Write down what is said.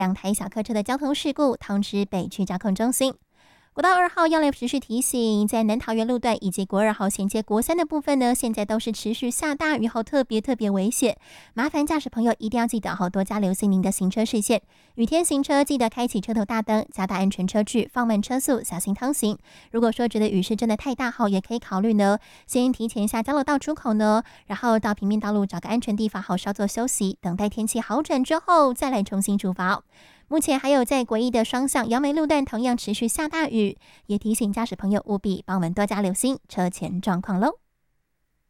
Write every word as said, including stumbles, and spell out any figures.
两台小客车的交通事故通知北区交控中心。国道二号要来持续提醒，在南桃园路段以及国二号衔接国三的部分呢，现在都是持续下大雨后，特别特别危险。麻烦驾驶朋友一定要记得好多加留心您的行车视线。雨天行车记得开启车头大灯，加大安全车距，放慢车速，小心通行。如果说觉得雨势真的太大后，也可以考虑呢，先提前下交流道出口呢，然后到平面道路找个安全地方好稍作休息，等待天气好转之后再来重新出发。目前还有在诡异的双向杨梅路段同样持续下大雨，也提醒驾驶朋友务必帮我们多加留心车前状况喽。